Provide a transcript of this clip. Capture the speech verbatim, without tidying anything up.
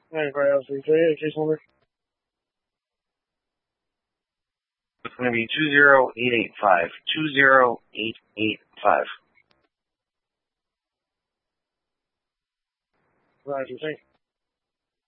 ninety-five L C three, case number. It's going to be two zero eight eight five. two zero eight eight five. Roger, thank you.